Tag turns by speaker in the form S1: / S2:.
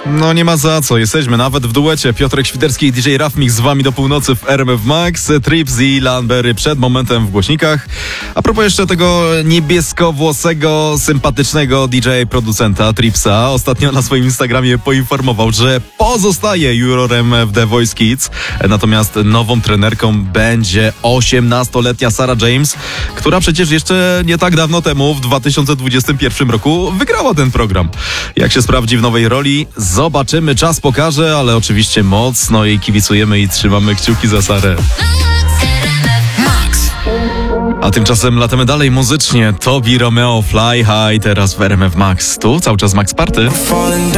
S1: No nie ma za co, jesteśmy nawet w duecie. Piotrek Świderski i DJ Rafmix z wami do północy w RMF Max. Trips i Lanberry przed momentem w głośnikach. A propos jeszcze tego niebieskowłosego, sympatycznego DJ-producenta Tripsa, ostatnio na swoim Instagramie poinformował, że pozostaje jurorem w The Voice Kids. Natomiast nową trenerką będzie 18-letnia Sarah James, która przecież jeszcze nie tak dawno temu, w 2021 roku, wygrała ten program. Jak się sprawdzi w nowej roli, zobaczymy, czas pokaże, ale oczywiście mocno jej kibicujemy i trzymamy kciuki za Sarę. A tymczasem latamy dalej muzycznie. Tobi Romeo, Fly High, teraz w RMF Max. Tu cały czas Max Party.